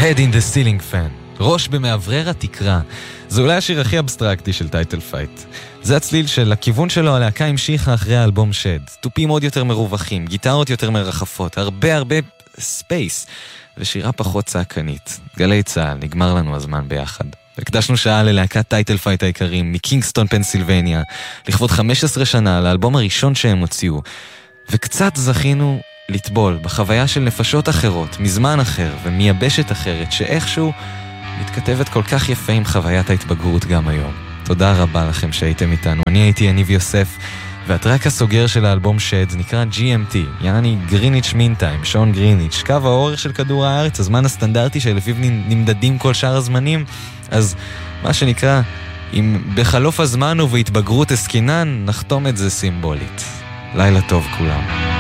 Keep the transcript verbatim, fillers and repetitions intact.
Head in the ceiling fan, ראש במעברר התקרה. זה אולי השיר הכי אבסטרקטי של טייטל פייט. זה הצליל של הכיוון שלו, הלהקה המשיכה אחרי האלבום שד. טופים עוד יותר מרווחים, גיטרות יותר מרחפות, הרבה הרבה ספייס, ושירה פחות צעקנית. גלי צהל, נגמר לנו הזמן ביחד. הקדשנו שעה ללהקת טייטל פייט היקרים מקינגסטון פנסילבניה, לכבוד חמש עשרה שנה לאלבום הראשון שהם הוציאו, וקצת זכינו לטבול בחוויה של נפשות אחרות, מזמן אחר ומייבשת אחרת, שאיכשהו מתכתבת כל כך יפה עם חוויית ההתבגרות גם היום. תודה רבה לכם שהייתם איתנו. אני הייתי יניב יוסף, והטרק הסוגר של האלבום שד נקרא ג'י אם טי, יעני גריניץ' מין טיים, שון גריניץ', קו האורך של כדור הארץ, הזמן הסטנדרטי שלפיו נמדדים כל שאר הזמנים. אז מה שנקרא, אם בחלוף הזמן ובהתבגרות עסקינן, נחתום את זה סימבולית. לילה טוב כולם.